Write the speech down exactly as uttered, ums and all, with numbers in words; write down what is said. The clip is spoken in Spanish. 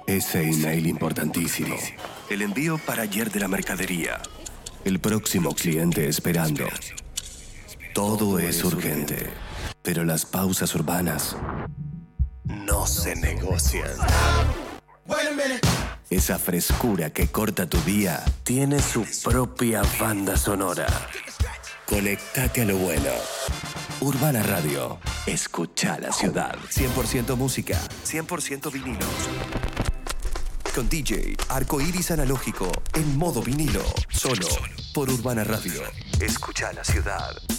Ese email importantísimo. El envío para ayer de la mercadería. El próximo cliente esperando. Todo es urgente, pero las pausas urbanas no se negocian. Esa frescura que corta tu día tiene su propia banda sonora. Conectate a lo bueno. Urbana Radio. Escucha la ciudad. cien por ciento música, cien por ciento vinilos. Con D J Arcoiris Analógico en modo vinilo. Solo por Urbana Radio. Escucha la ciudad.